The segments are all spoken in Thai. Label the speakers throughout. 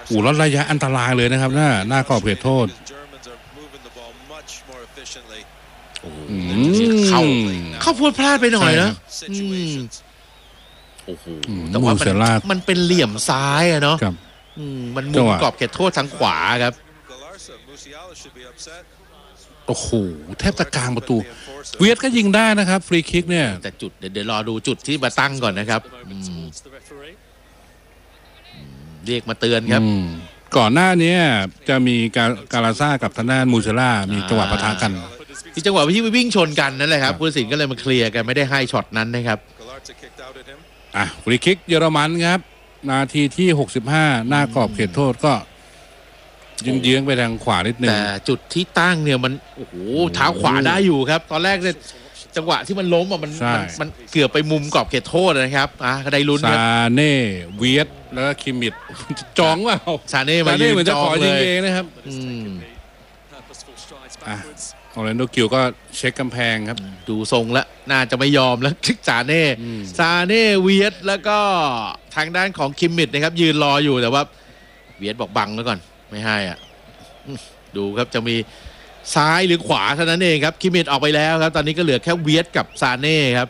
Speaker 1: ลดระยะอันตรายเลยนะครับหน้ากรอบเขตโทษ
Speaker 2: เข้าพูดพลาดไปหน่อยนะโอ้โหแต่ว่ามันเป็นเหลี่ยมซ้ายอะเนาะมันมุมกรอบเขตโทษทางขวาครับ
Speaker 1: โอ้โหแทบจะกลางประตูเวียดก็ยิงได้นะครับฟรีคิกเนี่ย
Speaker 2: แต่จุดเดี๋ยวรอดูจุดที่มาตั้งก่อนนะครับเรียกมาเตือนครับ
Speaker 1: ก่อนหน้านี้จะมีการาซ่ากับทางด้านมูเซล่ามีจังหวะปะทะกัน
Speaker 2: ที่จังหวะที่วิ่งชนกันนั่นแหละครับผู้ตัดสินก็เลยมาเคลียร์กันไม่ได้ให้ช็อตนั้นนะครับ
Speaker 1: ฟรีคิกเยอรมันครับนาทีที่65หน้ากรอบเขตโทษก็เยื้องไปทางขวานิดนึง
Speaker 2: แต่จุดที่ตั้งเนี่ยมันโอ้โหเท้าขวาได้อยู่ครับตอนแรกเนี่ยจังหวะที่มันล้มมันเกือบไปมุมกรอบเขตโทษนะครับก็ได้ลุ้น
Speaker 1: ซาเน่เวียดแล้วก็คิมมิดจองว่า
Speaker 2: ซาเน่มายืน
Speaker 1: เหมือนจะขอยิงเองนะครับออร์แลนโดกิลก็เช็คกำแพงครับ
Speaker 2: ดูทรงแล้วน่าจะไม่ยอมแล้วซาเน่เวียดแล้วก็ทางด้านของคิมมิดนะครับยืนรออยู่แต่ว่าเวียดบอกบังไว้ก่อนไม่ให้อ่ะดูครับจะมีซ้ายหรือขวาเท่านั้นเองครับคิมมิดออกไปแล้วครับตอนนี้ก็เหลือแค่เวียดกับซาเน่ครับ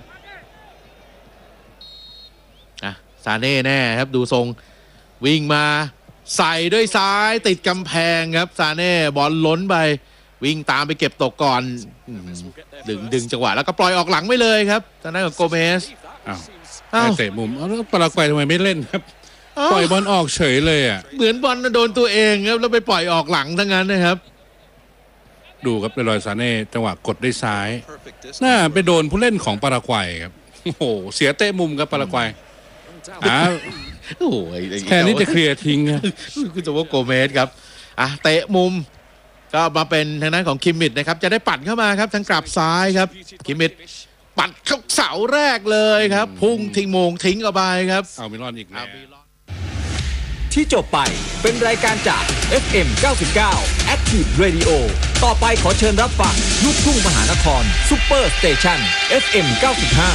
Speaker 2: ซาเน่แน่ครับดูทรงวิ่งมาใส่ด้วยซ้ายติดกำแพงครับซาเน่บอลล้นไปวิ่งตามไปเก็บตกก่อนดึงจังหวะแล้วก็ปล่อยออกหลังไปเลยครับทางด้านของโกเมส
Speaker 1: เตะมุมแล้วปารากวัยทำไมไม่เล่นครับปล่อยบอลออกเฉยเลยอ่ะ
Speaker 2: เหมือนบอลโดนตัวเองครับแล้วไปปล่อยออกหลังทั้งนั้นนะครับ
Speaker 1: ดูครับเลรอยซาเน่จังหวะกดด้วยซ้ายน่าไปโดนผู้เล่นของปารากวัยครับโอ้โหเสียเตะมุมครับปารากวัย
Speaker 2: โอ้ย
Speaker 1: แค่นี้จะเคลียร์ทิ้งครับ
Speaker 2: คุณจะว่าโกเมสครับเตะมุมก็มาเป็นทางด้านของคิมมิดนะครับจะได้ปัดเข้ามาครับทางกลับซ้ายครับคิมมิดปัดเข้าเสาแรกเลยครับพุ่งทิ้งออกไปครับ
Speaker 1: เอาไม่รอดอีกแล้ว
Speaker 3: ที่จบไปเป็นรายการจาก FM 99 Active Radio ต่อไปขอเชิญรับฟังลูกทุ่งมหานครซุปเปอร์สเตชัน FM 95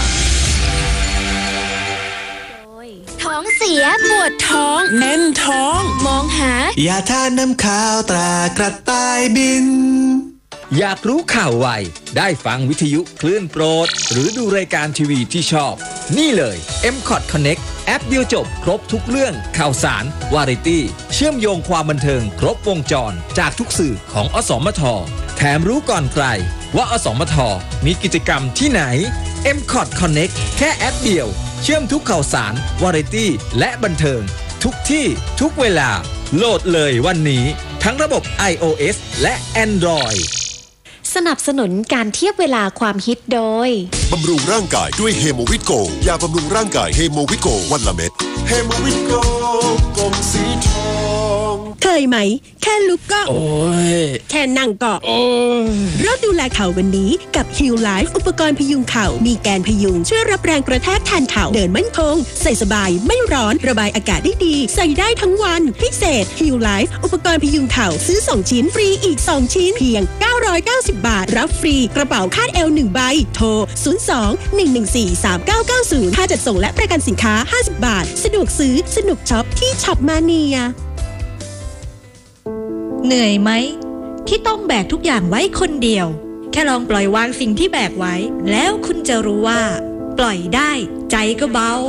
Speaker 4: ท้องเสียปวดท้องแน่นท้องมองหาย
Speaker 5: าทาน้ำขาวตรากระต่ายบิน
Speaker 3: อยากรู้ข่าวไวได้ฟังวิทยุคลื่นโปรดหรือดูรายการทีวีที่ชอบนี่เลย MCOT Connect แอปเดียวจบครบทุกเรื่องข่าวสารวาไรตี้เชื่อมโยงความบันเทิงครบวงจรจากทุกสื่อของอสมทแถมรู้ก่อนใครว่าอสมทมีกิจกรรมที่ไหน MCOT Connect แค่แอปเดียวเชื่อมทุกข่าวสารวาไรตี้และบันเทิงทุกที่ทุกเวลาโหลดเลยวันนี้ทั้งระบบ iOS และ Android
Speaker 4: สนับสนุนการเทียบเวลาความฮิตโดย
Speaker 5: บำรุงร่างกายด้วยเฮโมวิตโกยาบำรุงร่างกายเฮโมวิตโกวันละเม็ดเฮโมวิตโกกลมสีทอง
Speaker 6: เคยไหมแค่ลุกก็
Speaker 1: โอ้ย
Speaker 6: แค่นั่งก็
Speaker 1: โอ้ย
Speaker 6: เริ่มดูแลเข่าวันนี้กับ Heal Life อุปกรณ์พยุงเข่ามีแกนพยุงช่วยรับแรงกระแทกแทนเข่าเดินมั่นคงใส่สบายไม่ร้อนระบายอากาศได้ดีใส่ได้ทั้งวันพิเศษ Heal Life อุปกรณ์พยุงเข่าซื้อ2ชิ้นฟรีอีก2ชิ้นเพียง990 บาทรับฟรีกระเป๋าคาดเอว1ใบโทร02-114-3990ค่าจัดส่งและประกันสินค้า50 บาทสะดวกซื้อสนุกช็อปที่ช็อปมาเนีย
Speaker 7: เหนื่อยไหมที่ต้องแบกทุกอย่างไว้คนเดียวแค่ลองปล่อยวางสิ่งที่แบกไว้แล้วคุณจะรู้ว่าปล่อยได้ใจก็เบา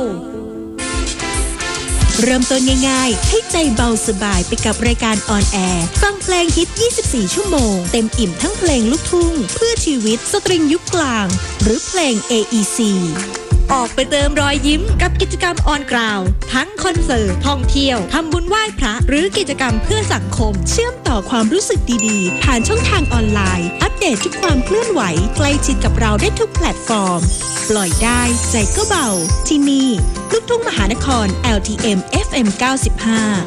Speaker 6: เริ่มต้นง่ายๆให้ใจเบาสบายไปกับรายการออนแอร์ฟังเพลงฮิต24ชั่วโมงเต็มอิ่มทั้งเพลงลูกทุ่งเพื่อชีวิตสตริงยุคกลางหรือเพลง AEC
Speaker 7: ออกไปเติมรอยยิ้มกับกิจกรรมออนกราวทั้งคอนเสิร์ตท่องเที่ยวทำบุญไหว้พระหรือกิจกรรมเพื่อสังคม
Speaker 6: เชื่อมต่อความรู้สึกดีๆผ่านช่องทางออนไลน์อัปเดตทุกความเคลื่อนไหวใกล้ชิดกับเราได้ทุกแพลตฟอร์มปล่อยได้ใจก็เบาที่นี่ลูกทุ่งมหานคร LTM FM 95